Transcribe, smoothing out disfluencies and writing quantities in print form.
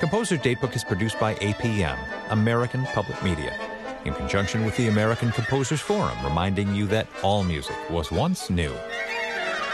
Composer's Datebook is produced by APM, American Public Media, in conjunction with the American Composers Forum, reminding you that all music was once new.